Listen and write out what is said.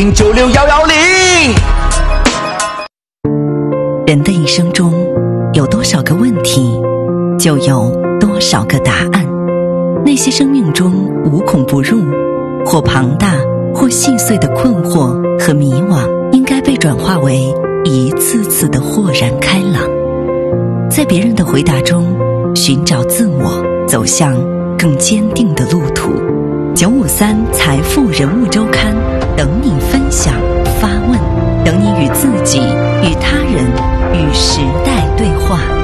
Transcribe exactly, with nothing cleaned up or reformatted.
零九六一一零。 人的一生中有多少个问题，就有多少个答案。那些生命中无孔不入，或庞大或细碎的困惑和迷惘，应该被转化为一次次的豁然开朗。在别人的回答中寻找自我，走向更坚定的路途。九五三财富人物周刊，等你分享发问，等你与自己、与他人、与时代对话。